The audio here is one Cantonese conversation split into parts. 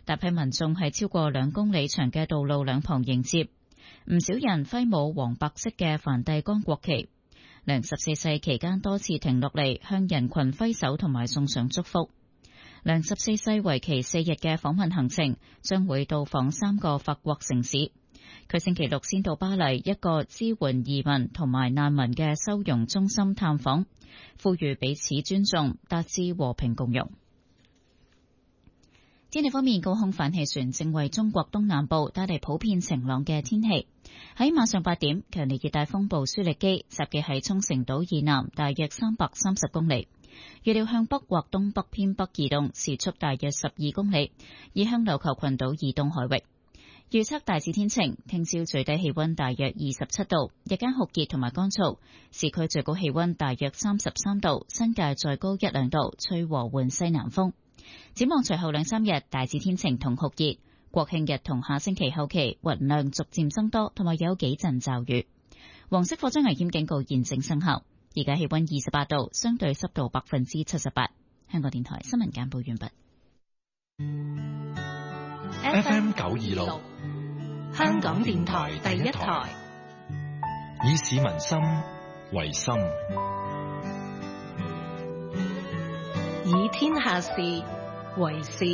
大批民眾喺超過2公里長嘅道路兩旁迎接，唔少人揮舞黃白色嘅梵蒂岡國旗。良14世期間多次停落嚟向人群揮手同埋送上祝福。良14世為期4日嘅訪問行程將會到訪3個法國城市。佢星期六先到巴黎一個支援移民同埋難民嘅收容中心探訪，呼籲彼此尊重，達至和平共融。天氣方面，高空反氣旋正為中國東南部帶嚟普遍晴朗嘅天氣。喺晚上8點，強烈熱帶風暴舒力基集結喺沖繩島以南大約330公里，預料向北或東北偏北移動，時速大約12公里，以向琉球群島以東海域。預測大致天晴，聽朝最低氣溫大約27度，日間酷熱同埋乾燥，市區最高氣溫大約33度，新界再高1-2度，吹和緩西南風。展望隨後2-3日大致天晴同酷熱，國慶日同下星期後期雲量逐漸增多，同埋有幾陣驟雨。黃色火災危險警告現正生效。而家氣溫28度，相對濕度78%。香港電台新聞簡報完畢。 FM 926，香港電台第一台，以市民心為心， 以天下事為事。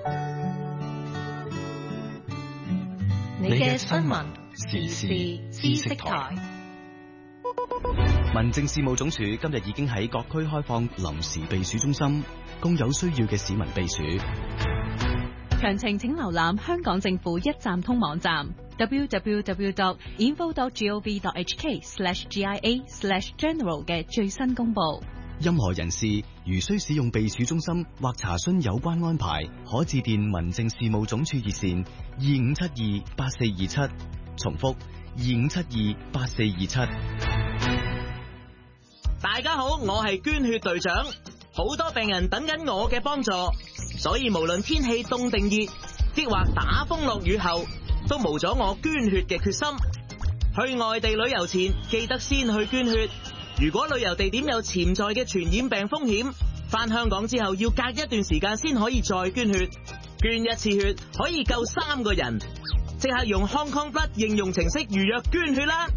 你嘅新聞時事知識台。 民政事務總署今日已經喺各區開放臨時避暑中心，供有需要嘅市民避暑。 詳情請瀏覽香港政府一站通網站 www.info.gov.hk/GIA/general 嘅最新公佈。 任何人士如需使用避暑中心或查詢有關安排，可致電民政事務總署熱線25728427，重複25728427。 大家好，我係捐血隊長，好多病人等緊我嘅幫助，所以無論天氣凍定熱，抑或打風落雨後，都無阻我捐血嘅決心。去外地旅遊前，記得先去捐血。如果旅遊地點有潛在嘅傳染病風險，返香港之後要隔一段時間先可以再捐血。捐一次血可以救3個人，即刻用 Hong Kong Blood 應用程式預約捐血啦！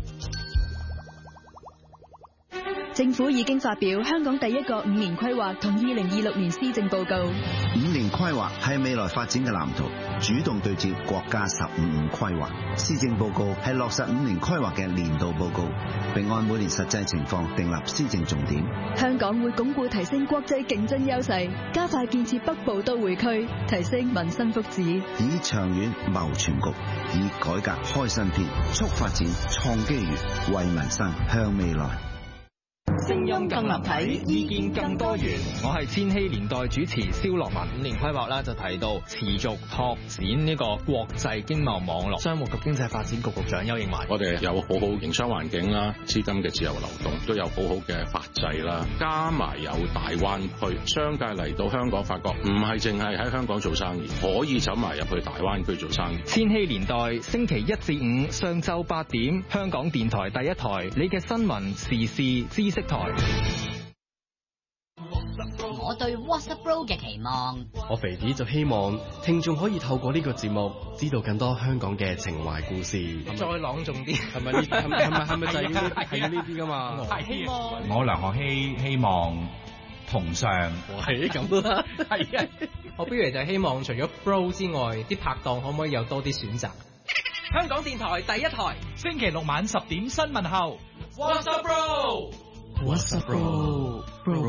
政府已經發表香港第一個5年規劃同2026年施政報告。 5年規劃係未來發展嘅藍圖，主動對接國家15五規劃。施政報告係落實5年規劃嘅年度報告，並按每年實際情況訂立施政重點。 香港會鞏固提升國際競爭優勢，加快建設北部都會區，提升民生福祉， 以長遠謀全局，以改革開新篇，促發展創機遇，為民生向未來。 聲音更立體，意見更多元。 我係千禧年代主持蕭樂文。5年規劃啦，就提到持續拓展呢個國際經貿網絡。商務及經濟發展局局長邱應華， 我哋有好好營商環境啦，資金嘅自由流動，都有好好嘅法制啦，加埋有大灣區，商界嚟到香港發覺唔係淨係喺香港做生意，可以走埋入去大灣區做生意。 千禧年代星期1至5上晝8點，香港電台第一台，你嘅新聞時事知識台。 我對 WhatsApp Bro 嘅期望， 我肥啲就希望聽眾可以透過呢個節目知道更多香港嘅情懷故事。 再朗誦啲， 係咪就係要呢啲噶嘛？ 希望我梁學希希望同上， 係咁啦。 係啊，我不如就希望除咗 Bro 之外，啲拍檔可唔可以有多啲選擇？香港電台第一台， 星期6晚10點新聞後 WhatsApp Bro。What's up, bro?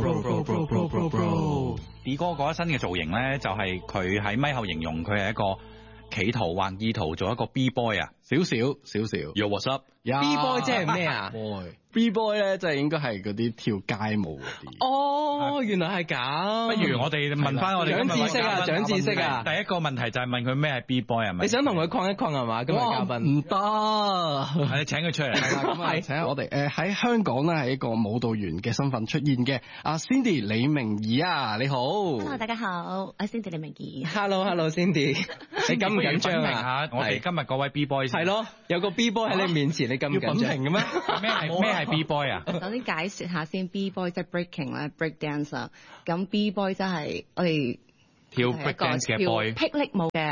D 哥嗰一身嘅造型咧，就係佢喺咪後形容佢係一個企圖或意圖做一個 B boy 啊，少少。Yo, what's up? B boy 即係咩啊 ？B boy 咧，即係應該係嗰啲跳街舞嗰啲。 哦，原來係咁。 不如我哋問翻我哋長知識啊！長知識啊！ 第一個問題就係問佢咩係 B boy 係咪？ 你想同佢抗一抗係嘛？今日嘉賓唔得， 你請佢出嚟。 係請我哋喺香港咧係一個舞蹈員嘅身份出現嘅。阿 Cindy 李明儀啊，你好。 Hello， 大家好，我係 Cindy 李明儀。 Hello，Cindy， 你緊唔緊張啊？ 我哋今日嗰位 B boy 係咯，有個 B boy 喺你面前，你緊唔緊張嘅咩？咩係 B boy 啊？ 首先解説下先 ，B boy 即係 breaking 咧 ，break dance 啊。咁 B boy 即係我哋跳 break dance 嘅 boy， 霹靂舞嘅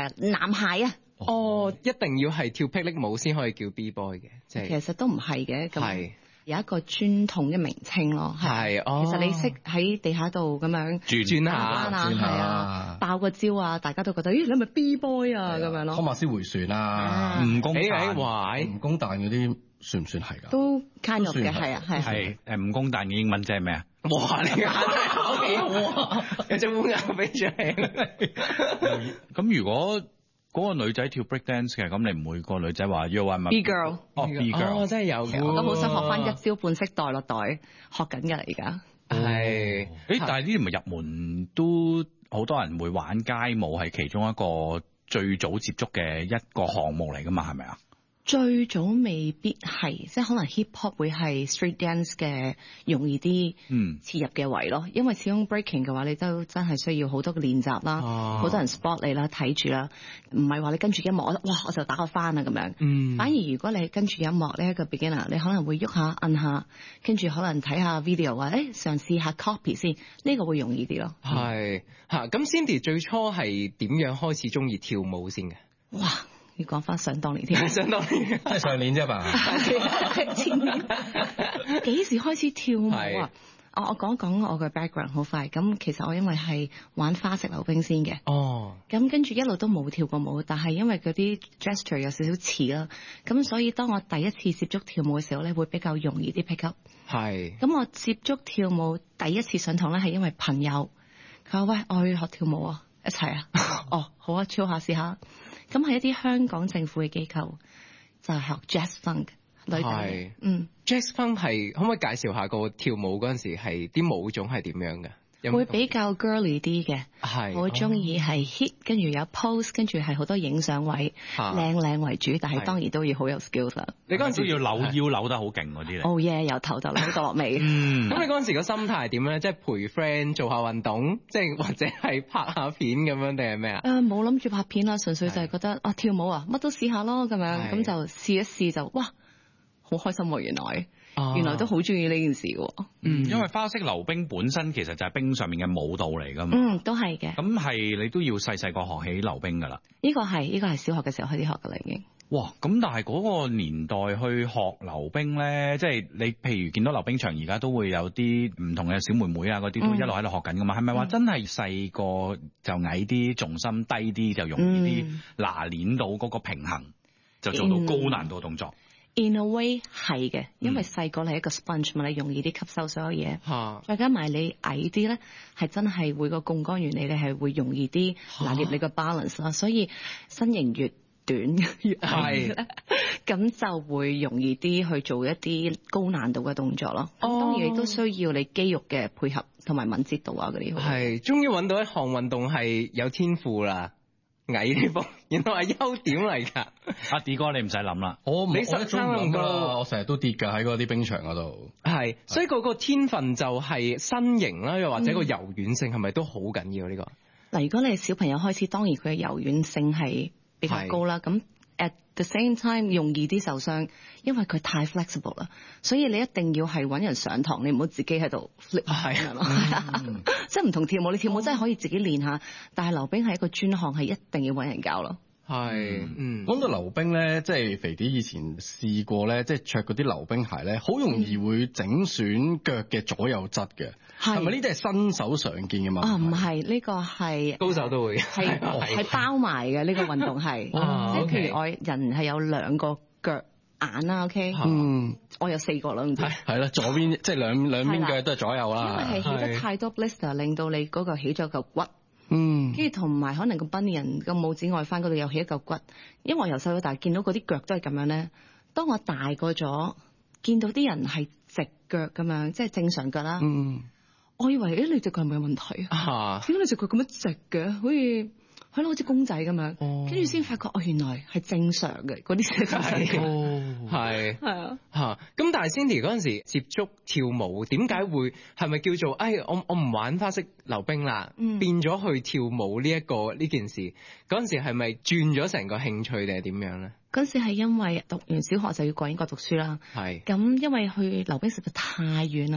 男孩啊。 哦，一定要係跳霹靂舞先可以叫 B boy 嘅，即係其實都唔係嘅，咁係有一個專統嘅名稱咯。 係， 其實你識喺地下度咁樣轉下， 係啊，爆個招啊，大家都覺得，咦，你係咪 B boy 啊咁樣咯？ 托馬斯回旋啊， 蜈蚣彈， 蜈蚣彈嗰啲算唔算係㗎？ 都 kind of 嘅，係啊， 係蜈蚣彈嘅英文即係咩啊？ 哇！你眼真係好嘅，有隻烏鴉飛出嚟。 咁如果嗰個女仔跳 break dance 嘅，咁你唔會個女仔話 You are my B girl， B girl， 真係有嘅。 我都好想學翻一招半式袋落袋，學緊㗎啦而家。 係， 但係呢啲唔係入門都好多人會玩街舞，係其中一個最早接觸嘅一個項目嚟㗎嘛，係咪啊？ 最早未必係，即係可能 hip hop 會係 street dance 嘅容易啲切入嘅位咯，因為始終 breaking 嘅話，你都真係需要好多嘅練習啦，好多人 spot 你啦，睇住啦，唔係話你跟住音樂，我就打個翻啊咁樣。反而如果你係跟住音樂呢一個 beginner，你可能會喐下摁下，跟住可能睇下 video 話，嘗試下 copy 先，呢個會容易啲咯。 係嚇，咁 Cindy 最初係點樣開始中意跳舞先嘅？ 哇！要講翻想當年添， 想當年， 即係上年啫嘛。 前年幾時開始跳舞啊？我講一講我嘅 background 好快。咁其實我因為係玩花式溜冰先嘅。 哦。咁跟住一路都冇跳過舞，但係因為嗰啲 gesture 有少少似啦，咁所以當我第一次接觸跳舞嘅時候咧，會比較容易啲 pick up。 係。咁我接觸跳舞第一次上堂咧，係因為朋友佢話：喂，我去學跳舞啊，一齊啊！哦，好啊，跳下試下。咁係一啲香港政府嘅機構，就係學 jazz funk 女仔。 jazz funk 係可唔可以介紹下個跳舞嗰陣時係啲舞種係點樣嘅？ 會比較 girly 啲嘅， 係我中意係 hit，跟住有 pose，跟住係好多影相位，靚為主，但係當然都要好有 skills 啦。 你嗰陣時要扭腰扭得好勁嗰啲咧 ？Oh yeah，由頭就扭到落尾。 咁你嗰陣時個心態係點咧？即係陪 friend 做下運動，即係或者係拍下片咁樣定係咩啊？ 冇諗住拍片啦，純粹就係覺得跳舞啊，乜都試下咯咁樣，咁就試一試就哇，好開心喎！原來都好中意呢件事喎。 因為花式溜冰本身其實就係冰上面嘅舞蹈嚟㗎嘛。 都係嘅。 咁係你都要細細個學起溜冰㗎啦。 呢個係小學嘅時候開始學㗎啦已經。 哇！咁但係嗰個年代去學溜冰咧，即係你譬如見到溜冰場而家都會有啲唔同嘅小妹妹啊，嗰啲都一路喺度學緊㗎嘛。係咪話真係細個就矮啲，重心低啲就容易啲拿捏到嗰個平衡，就做到高難度動作 ？In a way 係嘅，因為細個你係一個 sponge 嘛，你容易啲吸收所有嘢。再加埋你矮啲咧，係真係會個槓桿原理，你係會容易啲拿捏你個 balance 啦。所以身形越短越矮咧，咁就會容易啲去做一啲高難度嘅動作咯。當然亦都需要你肌肉嘅配合同埋敏捷度啊嗰啲。 係，終於揾到一項運動係有天賦啦。矮呢方原來係優點嚟㗎。 阿 D 哥你唔使諗啦， 你實生咁㗎，我成日都跌㗎喺嗰啲冰場嗰度。 係，所以嗰個天分就係身形啦，又或者個柔軟性係咪都好緊要呢個？ 嗱，如果你係小朋友開始，當然佢嘅柔軟性係比較高啦。咁 at the same time 容易啲受傷，因為佢太 flexible 啦。所以你一定要係揾人上堂，你唔好自己喺度 flip 係咯。即係唔同跳舞，你跳舞真係可以自己練下，但係溜冰係一個專項，係一定要揾人教咯。 係， 講到溜冰咧，即係肥啲以前試過咧，即係着嗰啲溜冰鞋咧，好容易會整損腳嘅左右側嘅。係咪呢啲係新手常見嘅嘛？ 唔係，呢個係高手都會係包埋嘅呢個運動係。即係譬如我人係有兩個腳眼啦，OK，我有4個啦，唔知係啦，左邊即係兩邊腳都係左右啦。 因為係起得太多 blister，令到你嗰個起咗嚿骨。跟住同埋可能個 bunion 個拇指外翻嗰度又起一嚿骨，因為我由細到大見到嗰啲腳都係咁樣咧。當我大個咗，見到啲人係直腳咁樣，即係正常腳啦。我以為你隻腳係咪有問題啊？點解你隻腳咁樣直嘅？好似公仔咁樣。跟住先發覺原來係正常嘅嗰啲係係啊咁但係 Cindy 嗰陣時接觸跳舞，點解會係咪叫做我唔玩花式溜冰啦，變咗去跳舞呢件事？嗰陣時係咪轉咗成個興趣定係點樣咧？ 嗰陣時係因為讀完小學就要過英國讀書啦。咁因為去溜冰實在太遠啦。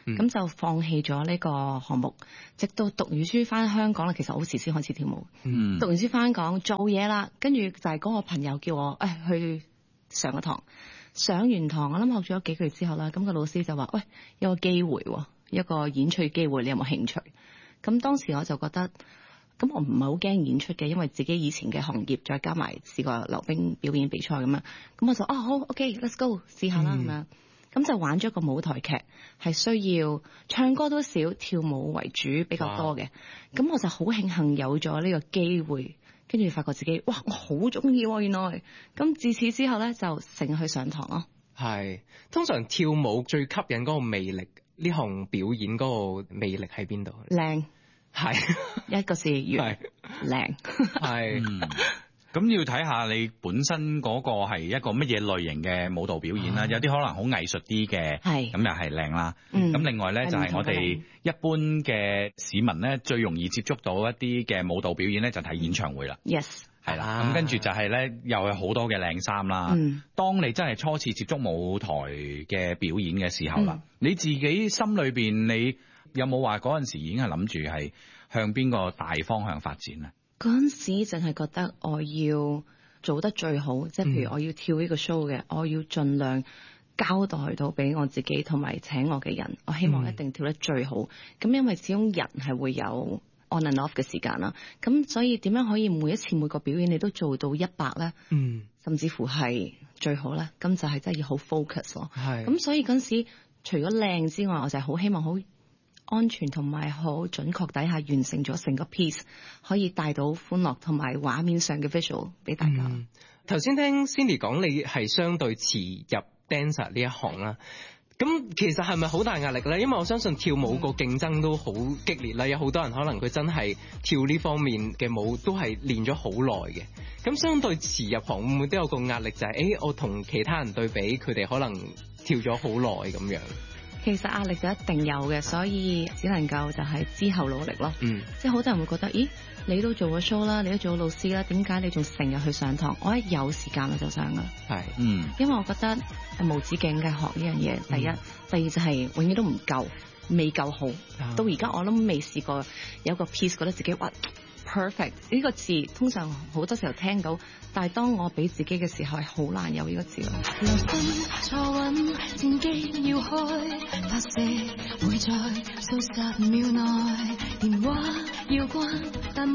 咁就放棄咗呢個項目，直到讀完書翻香港啦。其實好遲先開始跳舞，讀完書翻香港做嘢啦，跟住就係嗰個朋友叫我去上個堂，上完堂我諗學咗幾個月之後啦，咁個老師就話：喂，有個機會喎，一個演出機會，你有冇興趣？咁當時我就覺得，咁我唔係好驚演出嘅，因為自己以前嘅行業，再加埋試過溜冰表演比賽咁樣，咁我就好 OK，let's go 試下啦咁樣。咁就玩咗個舞台劇，係需要唱歌都少，跳舞為主比較多嘅。咁我就好慶幸有咗呢個機會，跟住發覺自己哇，我好中意喎原來。咁自此之後咧，就成日去上堂咯。係， 通常跳舞最吸引嗰個魅力，呢項表演嗰個魅力喺邊度？ 靚， 係一個字語，靚， 係。 咁要睇下你本身嗰個係一個乜嘢類型嘅舞蹈表演啦，有啲可能好藝術啲嘅，咁又係靚啦。咁另外咧就係我哋一般嘅市民咧最容易接觸到一啲嘅舞蹈表演咧就睇演唱會啦。 Yes， 係啦。咁跟住就係咧又有好多嘅靚衫啦。當你真係初次接觸舞台嘅表演嘅時候啦，你自己心裏邊你有冇話嗰陣時已經係諗住係向邊個大方向發展啊？ 嗰陣時淨係覺得我要做得最好，即係譬如我要跳呢個 show 嘅，我要盡量交代到俾我自己同埋請我嘅人，我希望一定跳得最好。咁因為始終人係會有 on and off 嘅時間啦，咁所以點樣可以每一次每個表演你都做到100咧？甚至乎係最好咧，咁就係真係要好 focus 咯。咁所以嗰陣時除咗靚之外，我就係好希望好安全同埋好準確底下完成咗成個 piece， 可以帶到歡樂同埋畫面上嘅 visual 俾大家。 頭先聽 Cindy 講你係相對遲入 dancer 呢一行啦，咁其實係咪好大壓力咧？因為我相信跳舞個競爭都好激烈啦，有好多人可能佢真係跳呢方面嘅舞都係練咗好耐嘅。咁相對遲入行會唔會都有個壓力，就係我同其他人對比，佢哋可能跳咗好耐咁樣？ 其實壓力就一定有嘅，所以只能夠就係之後努力咯。即係好多人會覺得，咦，你都做過 show 啦，你都做過老師啦，點解你仲成日去上堂？我一有時間我就上噶。係，因為我覺得無止境嘅學呢樣嘢。第一，第二就係永遠都唔夠，未夠好。到而家我都未試過有個 piece 覺得自己哇 perfect 呢個字，通常好多時候聽到，但係當我俾自己嘅時候係好難有呢個字咯。 留心坐穩，戰機要開，發射會在數十秒內，電話要關，但